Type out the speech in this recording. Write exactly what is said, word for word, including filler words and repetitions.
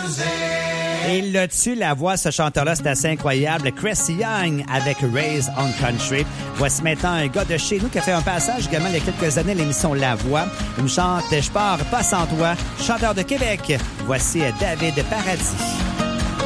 Et là-dessus, la voix de ce chanteur-là, c'est assez incroyable. Chris Young avec Raised on Country. Voici maintenant un gars de chez nous qui a fait un passage également il y a quelques années à l'émission La Voix. Il me chante « Je pars pas sans toi », chanteur de Québec. Voici David Paradis.